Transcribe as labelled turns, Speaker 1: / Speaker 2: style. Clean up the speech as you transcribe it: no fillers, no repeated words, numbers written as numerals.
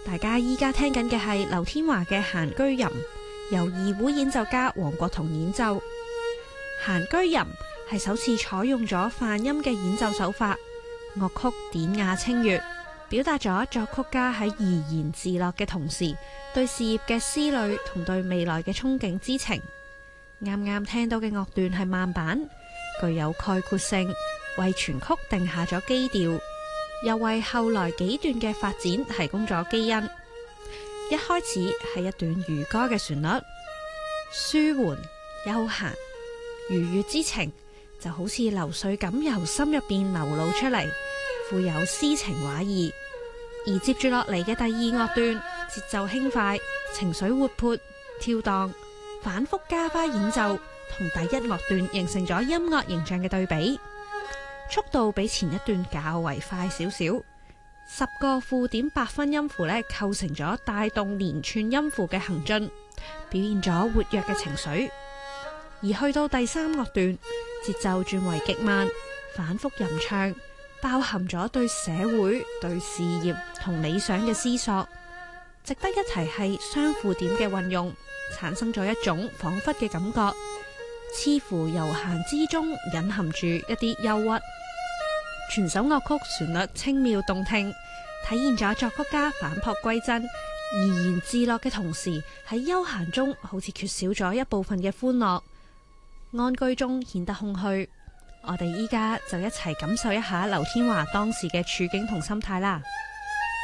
Speaker 1: 大家依家聽緊嘅係劉天華嘅《閒居吟》，由二胡演奏家黃國彤演奏。《閒居吟》係首次採用咗泛音嘅演奏手法，樂曲典雅清越，表達咗作曲家喺怡然自樂嘅同時，對事業嘅思慮同對未來嘅憧憬之情。啱啱聽到嘅樂段係慢板，具有概括性，為全曲定下咗基調，又為後來幾段嘅發展提供咗基因。一開始係一段漁歌嘅旋律，舒緩悠閒，愉悅之情就好似流水咁由心入邊流露出嚟，富有詩情畫意。而接住落嚟嘅第二樂段，節奏輕快，情緒活潑跳蕩，反覆加花演奏，同第一樂段形成咗音樂形象嘅對比，速度比前一段較為快少少。10個附點8分音符咧，構成咗帶動連串音符嘅行進，表現咗活躍嘅情緒。而去到第三樂段，節奏轉為極慢，反覆吟唱，包含咗對社會、對事業同理想嘅思索。值得一提係雙附點嘅運用，產生咗一種恍惚嘅感覺，似乎悠閒之中隱含住一啲憂鬱。全首樂曲旋律輕妙動聽，體現咗作曲家返璞歸真、怡然自樂嘅同時，喺悠閒中好似缺少咗一部分嘅歡樂，安居中顯得空虛。我哋依家就一齊感受一下劉天華當時嘅處境同心態啦。